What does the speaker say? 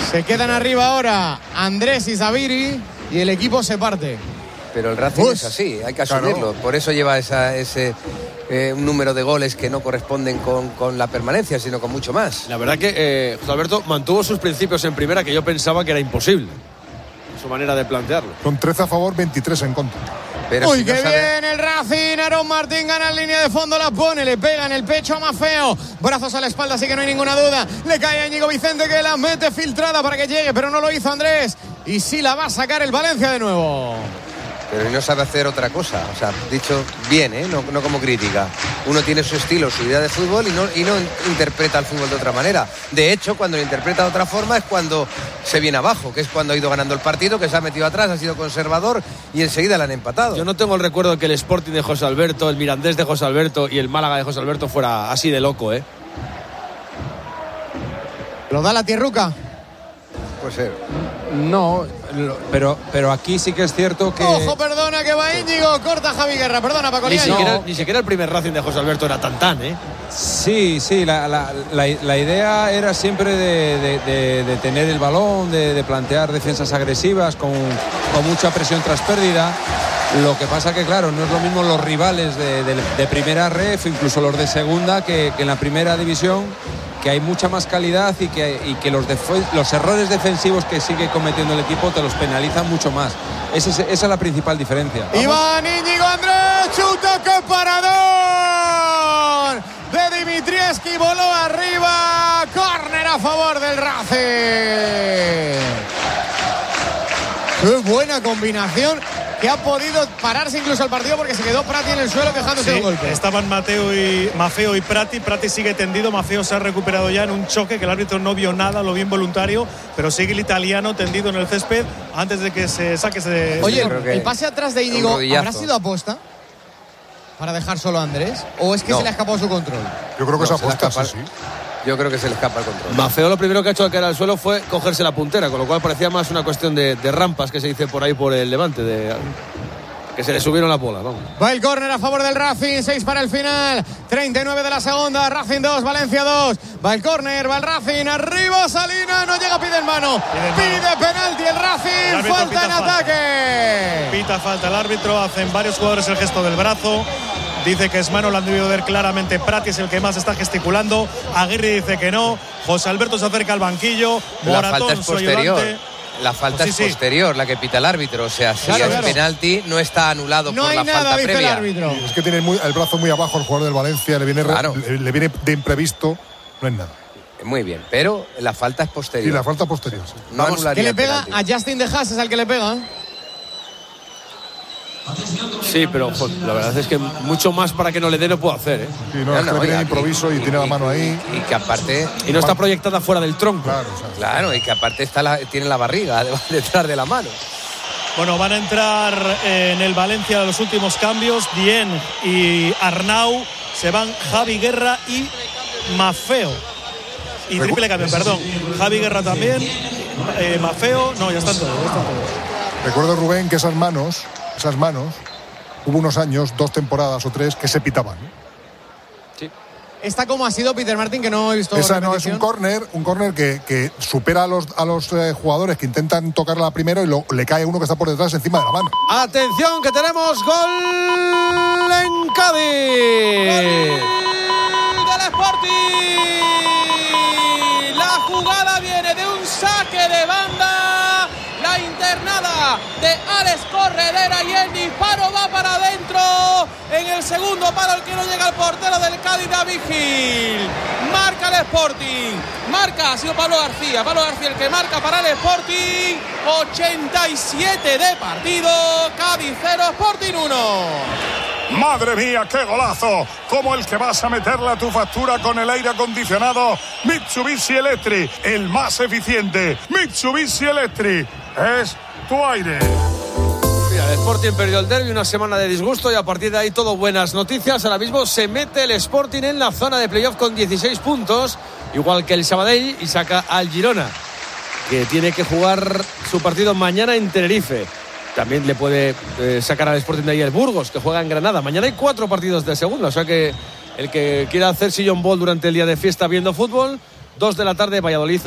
Se quedan arriba ahora Andrés y Zaviri y el equipo se parte. Pero el Racing es así, hay que asumirlo. Por eso lleva ese número de goles que no corresponden con la permanencia, sino con mucho más. La verdad que José Alberto mantuvo sus principios en primera, que yo pensaba que era imposible. Su manera de plantearlo. Con 13 a favor, 23 en contra. Pero uy, si qué bien el Racing. Aaron Martín gana en línea de fondo, la pone, le pega en el pecho a Maffeo. Brazos a la espalda, así que no hay ninguna duda. Le cae a Íñigo Vicente, que la mete filtrada para que llegue, pero no lo hizo Andrés. Y sí la va a sacar el Valencia de nuevo. Pero no sabe hacer otra cosa. O sea, dicho bien, no como crítica. Uno tiene su estilo, su idea de fútbol y no interpreta el fútbol de otra manera. De hecho, cuando lo interpreta de otra forma es cuando se viene abajo, que es cuando ha ido ganando el partido, que se ha metido atrás, ha sido conservador y enseguida le han empatado. Yo no tengo el recuerdo de que el Sporting de José Alberto, el Mirandés de José Alberto y el Málaga de José Alberto fuera así de loco, ¿eh? ¿Lo da la tierruca? Puede ser. No, pero aquí sí que es cierto que... Ojo, perdona, que va Íñigo, corta Javi Guerra, perdona Paco Liaño. Ni siquiera el primer Racing de José Alberto era tan, ¿eh? Sí, la idea era siempre de tener el balón, de plantear defensas agresivas con mucha presión tras pérdida. Lo que pasa que, claro, no es lo mismo los rivales de primera ref, incluso los de segunda, que en la primera división, que hay mucha más calidad y que los errores defensivos que sigue cometiendo el equipo te los penalizan mucho más. Esa es la principal diferencia. Iván Íñigo Andrés, chuta, qué paradón de Dimitrievski, voló arriba, córner a favor del Racing. Qué buena combinación, que ha podido pararse incluso el partido porque se quedó Prati en el suelo quejándose de un golpe. Estaban Maffeo y Prati. Prati sigue tendido, Maffeo se ha recuperado ya en un choque que el árbitro no vio nada, lo vio involuntario, pero sigue el italiano tendido en el césped antes de que se saque ese... Oye, el pase atrás de Íñigo, ¿habrá sido aposta para dejar solo a Andrés? ¿O es que se le ha escapado su control? Yo creo que es aposta, sí. Yo creo que se le escapa el control. Maffeo lo primero que ha hecho al caer al suelo fue cogerse la puntera, con lo cual parecía más una cuestión de rampas que se dice por ahí por el Levante, que se le subieron la bola, vamos. Va el córner a favor del Racing, 6 para el final, 39 de la segunda, Racing 2, Valencia 2. Va el córner, va el Racing, arriba Salina, no llega, pide en mano. Pide penalti el Racing, falta en ataque. Pita falta el árbitro, hacen varios jugadores el gesto del brazo. Dice que es mano, lo han debido ver claramente. Prati es el que más está gesticulando. Aguirre dice que no. José Alberto se acerca al banquillo. La falta es posterior. La falta es posterior, la que pita el árbitro. O sea, si es penalti, no está anulado por la falta previa. El árbitro. Es que tiene el brazo muy abajo el jugador del Valencia. Le viene de imprevisto. No es nada. Muy bien, pero la falta es posterior. Sí, la falta posterior. Sí. No anularía. ¿Qué le pega a Justin de Haas? Es al que le pega. Sí, pero la verdad es que mucho más para que no le dé no puedo hacer, ¿eh? Sí, no, es que viene de improviso y tiene la mano ahí. Y que aparte... Y no está proyectada fuera del tronco. Claro, y que aparte tiene la barriga detrás de la mano. Bueno, van a entrar en el Valencia los últimos cambios. Dien y Arnau. Se van Javi Guerra y Maffeo. Y triple cambio, perdón. Javi Guerra también. Maffeo. No, ya están todos. Recuerdo, Rubén, que esas manos, hubo unos años, 2 temporadas o 3, que se pitaban. Sí. ¿Esta cómo ha sido, Peter Martin, que no he visto? Esa no, es un córner que supera a los jugadores que intentan tocarla primero y le cae uno que está por detrás encima de la mano. Atención, que tenemos gol en Cádiz. Gol del Sporting. La jugada viene de un saque de banda. La internada de Alex Corredera y el disparo va para adentro. En el segundo palo, el que no llega al portero del Cádiz, David Gil. Marca el Sporting. Marca, ha sido Pablo García. Pablo García el que marca para el Sporting. 87 de partido. Cádiz 0, Sporting 1. ¡Madre mía, qué golazo! Como el que vas a meterle a tu factura con el aire acondicionado Mitsubishi Electric, el más eficiente. Mitsubishi Electric es tu aire. Mira, el Sporting perdió el derbi, una semana de disgusto y a partir de ahí todo buenas noticias. Ahora mismo se mete el Sporting en la zona de playoff con 16 puntos, igual que el Sabadell, y saca al Girona, que tiene que jugar su partido mañana en Tenerife. También le puede sacar al Sporting de ahí el Burgos, que juega en Granada. Mañana hay 4 partidos de segunda, o sea que el que quiera hacer sillón ball durante el día de fiesta viendo fútbol, 2 de la tarde, Valladolid.